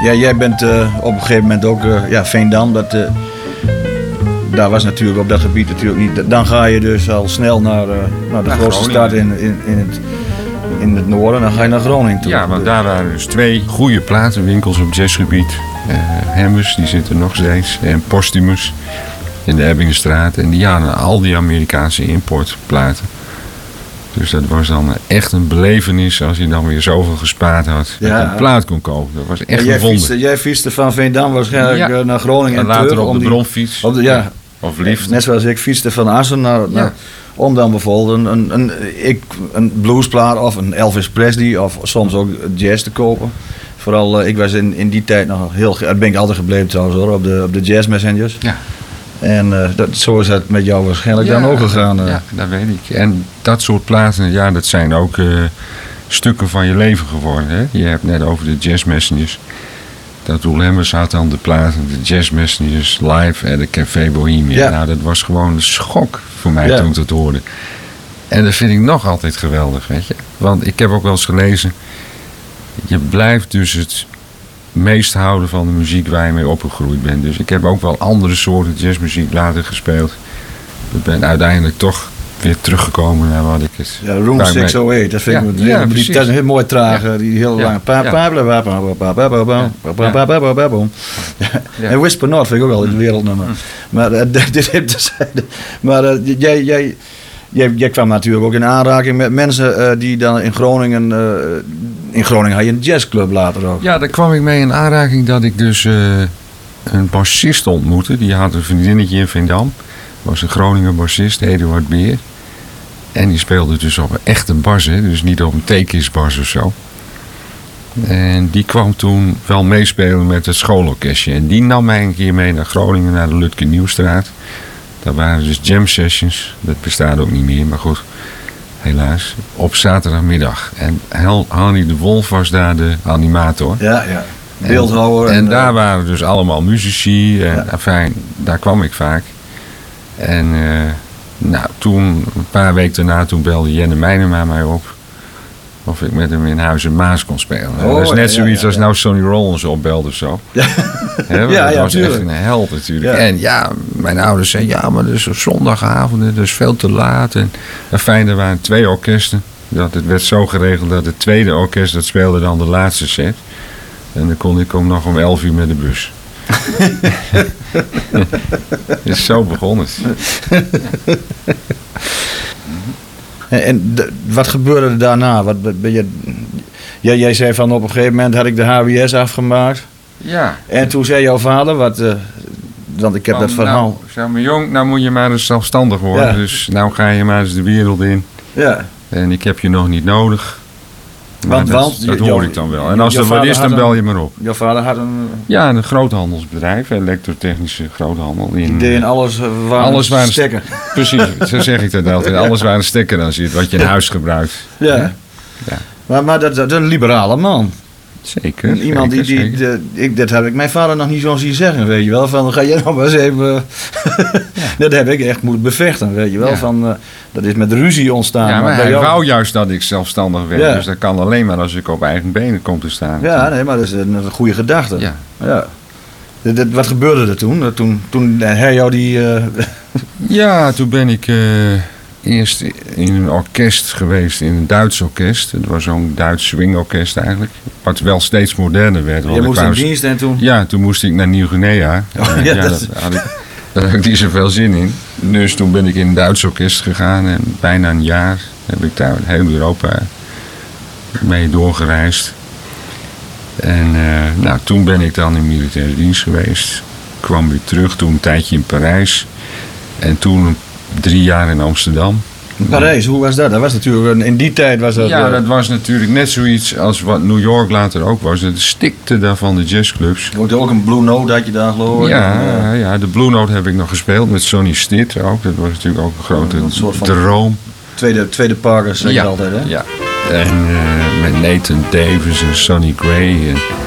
Jij bent op een gegeven moment ook Veendam. Daar was natuurlijk op dat gebied natuurlijk niet. Dan ga je dus al snel naar de grootste stad in het noorden. Dan ga je naar Groningen toe. Ja, want daar waren dus 2 goede platenwinkels op jazzgebied. Hammers, die zitten nog steeds. En Postumus in de Ebbingenstraat. En die hadden al die Amerikaanse importplaten. Dus dat was dan echt een belevenis als je dan weer zoveel gespaard had. Dat je een plaat kon kopen. Dat was echt een wonder. Jij fietste van Veendam waarschijnlijk naar Groningen en later terug, op de bronfiets. Of lift. Net zoals ik fietste van Assen om dan bijvoorbeeld een bluesplaat of een Elvis Presley of soms ook jazz te kopen. Vooral, ik was in die tijd nog daar ben ik altijd gebleven trouwens hoor, op de Jazz Messengers. Ja. En zo is het met jou waarschijnlijk dan ook gegaan. Ja, dat weet ik. En dat soort platen, dat zijn ook stukken van je leven geworden. Hè? Je hebt net over de Jazz Messengers. Dat Roel Hemmers had dan de platen, de Jazz Messengers live en de Café Bohemia. Ja. Nou, dat was gewoon een schok voor mij toen ik dat hoorde. En dat vind ik nog altijd geweldig, weet je. Want ik heb ook wel eens gelezen, je blijft dus het meest houden van de muziek waar je mee opgegroeid bent. Dus ik heb ook wel andere soorten jazzmuziek later gespeeld. Ik ben uiteindelijk toch weer teruggekomen naar wat ik het... Ja, Room 608, dat vind ik dat is een heel mooi trage, die heel lange... En Whisper North vind ik ook al in het wereldnummer. Maar dit heeft terzijde. Maar jij kwam natuurlijk ook in aanraking met mensen die dan in Groningen... in Groningen had je een jazzclub later ook. Ja, daar kwam ik mee in aanraking dat ik dus een bassist ontmoette. Die had een vriendinnetje in Veendam. Was een Groninger bassist, Eduard Beer. En die speelde dus op een echte bas, hè? Dus niet op een theekistbas of zo. En die kwam toen wel meespelen met het schoolorkestje. En die nam mij een keer mee naar Groningen, naar de Lutke Nieuwstraat. Daar waren dus jam sessions. Dat bestaat ook niet meer, maar goed, helaas. Op zaterdagmiddag. En Hanny de Wolf was daar de animator. Ja. Beeldhouwer. En daar waren dus allemaal muzici. En enfin, daar kwam ik vaak. En toen, een paar weken daarna, toen belde Jenne Meinema mij op. Of ik met hem in Huis en Maas kon spelen. Dat is net zoiets als nou Sonny Rollins opbelde of zo. Ja, dat was echt een held natuurlijk. Ja. En mijn ouders zeiden, maar dat is op zondagavond, dat is veel te laat. En fijn, er waren 2 orkesten. Het werd zo geregeld dat het tweede orkest, dat speelde dan de laatste set. En dan kon ik nog om 11 uur met de bus. Dus zo begon het. En wat gebeurde er daarna? Jij zei van op een gegeven moment had ik de HWS afgemaakt. Ja. En toen zei jouw vader, want ik heb dat verhaal... Nou, zei mijn jong, nou moet je maar eens zelfstandig worden. Ja. Dus nou ga je maar eens de wereld in. Ja. En ik heb je nog niet nodig. Dat hoor ik dan wel. En als er wat is, dan bel je maar op. Jouw vader had een groothandelsbedrijf, elektrotechnische groothandel. Die deed alles waar een stekker. Precies, zo zeg ik dat altijd. Alles waar een stekker aan zit, wat je in huis gebruikt. Ja. Maar dat is een liberale man. Zeker. Iemand dat heb ik mijn vader nog niet zo zien zeggen, weet je wel. Van, ga je nou maar eens even... Dat heb ik echt moeten bevechten, weet je wel. Ja. Van, dat is met ruzie ontstaan. Ja, maar hij wou juist dat ik zelfstandig werd. Ja. Dus dat kan alleen maar als ik op eigen benen kom te staan. Ja, nee, maar dat is een goede gedachte. Ja. Wat gebeurde er toen? Toen hij jou die... Ja, toen ben ik... eerst in een orkest geweest, in een Duits orkest. Het was zo'n Duits swingorkest eigenlijk. Wat wel steeds moderner werd. Je moest in dienst en toen? Ja, toen moest ik naar Nieuw-Guinea. Daar had ik niet zoveel zin in. Dus toen ben ik in een Duits orkest gegaan. En bijna een jaar heb ik daar heel Europa mee doorgereisd. En toen ben ik dan in militaire dienst geweest. Kwam weer terug, toen een tijdje in Parijs. En toen 3 jaar in Amsterdam. Parijs, hoe was dat? Dat was natuurlijk, in die tijd was dat... Ja, dat was natuurlijk net zoiets als wat New York later ook was. Het stikte daar van de jazzclubs. Je hoorde ook een Blue Note, had je daar geloof ik. Ja, de Blue Note heb ik nog gespeeld met Sonny Stitt ook. Dat was natuurlijk ook een grote droom. Tweede Parkers, zeg je altijd, hè? Ja, en met Nathan Davis en Sonny Gray.